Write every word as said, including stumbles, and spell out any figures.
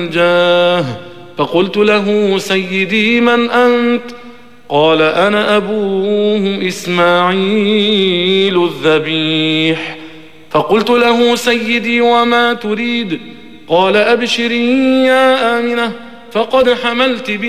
جاه فقلت له سيدي من أنت؟ قال أنا أبوه إسماعيل الذبيح. فقلت له سيدي وما تريد؟ قال أبشري يا آمنة فقد حملت بنت